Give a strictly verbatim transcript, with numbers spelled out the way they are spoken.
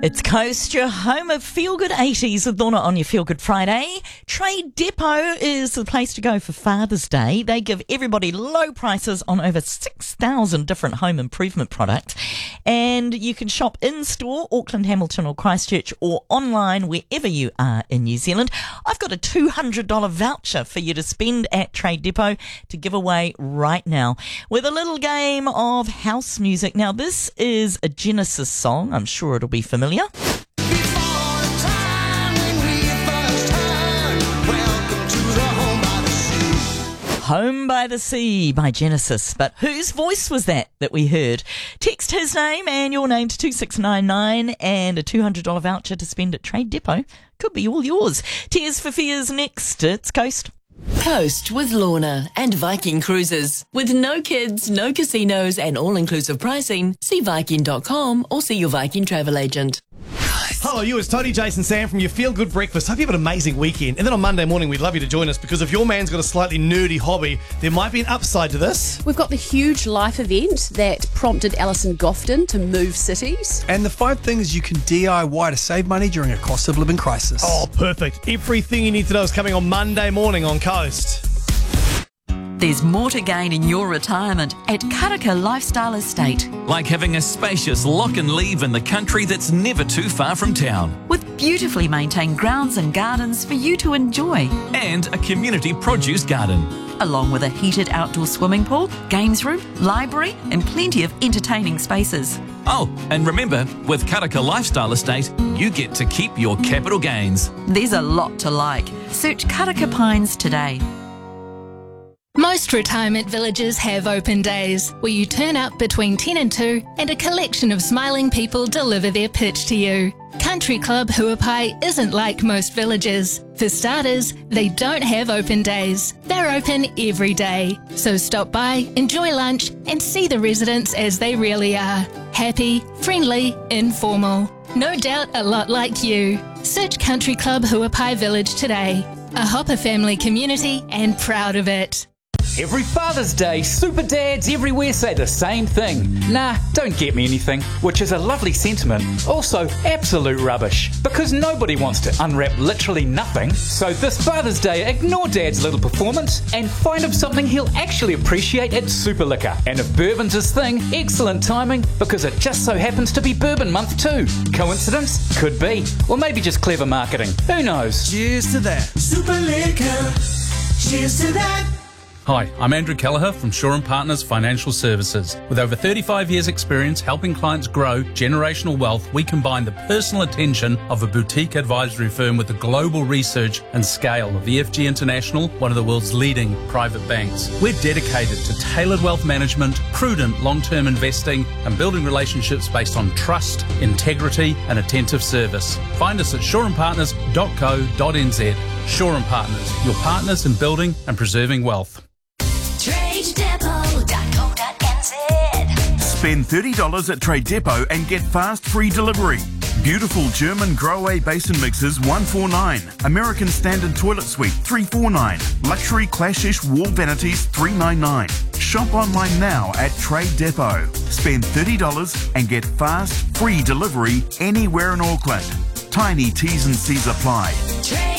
It's Coast, your home of Feel Good eighties with Lorna on your Feel Good Friday. Trade Depot is the place to go for Father's Day. They give everybody low prices on over six thousand different home improvement products. And you can shop in-store, Auckland, Hamilton or Christchurch, or online wherever you are in New Zealand. I've got a two hundred dollars voucher for you to spend at Trade Depot to give away right now with a little game of house music. Now, this is a Genesis song. I'm sure it'll be familiar. Home by the Sea by Genesis. But whose voice was that that we heard? Text his name and your name to two six nine nine and a two hundred dollars voucher to spend at Trade Depot could be all yours. Tears for Fears next. It's Coast. Coast with Lorna and Viking Cruises. With no kids, no casinos and all-inclusive pricing, see Viking dot com or see your Viking travel agent. Hello, you. It's Tony, Jason, Sam from your Feel Good Breakfast. Hope you have an amazing weekend. And then on Monday morning, we'd love you to join us because if your man's got a slightly nerdy hobby, there might be an upside to this. We've got the huge life event that prompted Alison Gofton to move cities. And the five things you can D I Y to save money during a cost of living crisis. Oh, perfect. Everything you need to know is coming on Monday morning on Coast. There's more to gain in your retirement at Karaka Lifestyle Estate. Like having a spacious lock and leave in the country that's never too far from town. With beautifully maintained grounds and gardens for you to enjoy. And a community produce garden. Along with a heated outdoor swimming pool, games room, library and plenty of entertaining spaces. Oh, and remember, with Karaka Lifestyle Estate, you get to keep your capital gains. There's a lot to like. Search Karaka Pines today. Most retirement villages have open days, where you turn up between ten and two and a collection of smiling people deliver their pitch to you. Country Club Huapai isn't like most villages. For starters, they don't have open days. They're open every day. So stop by, enjoy lunch and see the residents as they really are. Happy, friendly, informal. No doubt a lot like you. Search Country Club Huapai Village today. A Hopper family community and proud of it. Every Father's Day, super dads everywhere say the same thing. Nah, don't get me anything, which is a lovely sentiment. Also, absolute rubbish, because nobody wants to unwrap literally nothing. So this Father's Day, ignore Dad's little performance and find him something he'll actually appreciate at Super Liquor. And if bourbon's his thing, excellent timing, because it just so happens to be Bourbon Month too. Coincidence? Could be. Or maybe just clever marketing. Who knows? Cheers to that. Super Liquor. Cheers to that. Hi, I'm Andrew Kelleher from Shaw and Partners Financial Services. With over thirty-five years experience helping clients grow generational wealth, we combine the personal attention of a boutique advisory firm with the global research and scale of E F G International, one of the world's leading private banks. We're dedicated to tailored wealth management, prudent long-term investing, and building relationships based on trust, integrity, and attentive service. Find us at shaw and partners dot co dot n z. Shaw and Partners, your partners in building and preserving wealth. Trade Depot dot co dot n z. Spend thirty dollars at Trade Depot and get fast free delivery. Beautiful German Grohe basin mixers one forty-nine. American Standard Toilet Suite three forty-nine. Luxury Clashish wall vanities three ninety-nine. Shop online now at Trade Depot. Spend thirty dollars and get fast free delivery anywhere in Auckland. Tiny T's and C's apply. Trade